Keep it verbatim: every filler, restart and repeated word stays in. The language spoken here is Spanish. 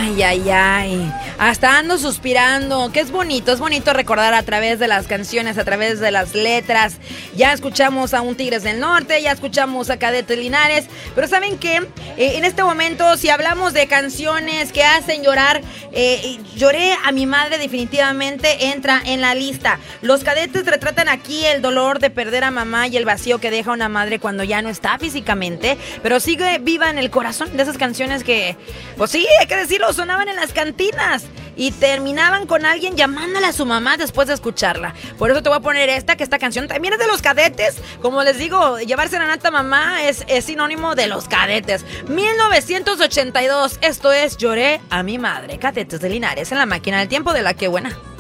Ay, ay, ay. Hasta ando suspirando. Que es bonito, es bonito recordar a través de las canciones, a través de las letras. Ya escuchamos a un Tigres del Norte, ya escuchamos a Cadetes Linares. Pero ¿saben qué? Eh, en este momento, si hablamos de canciones que hacen llorar, eh, Lloré a mi madre definitivamente entra en la lista. Los Cadetes retratan aquí el dolor de perder a mamá y el vacío que deja una madre cuando ya no está físicamente, pero sigue viva en el corazón. De esas canciones que, pues sí, hay que decirlo, sonaban en las cantinas y terminaban con alguien llamándole a su mamá después de escucharla. Por eso te voy a poner esta, que esta canción también es de los Cadetes. Como les digo, llevarse la nata mamá es, es sinónimo de los Cadetes. mil novecientos ochenta y dos, esto es Lloré a mi madre. Cadetes de Linares en la máquina del tiempo de la que buena.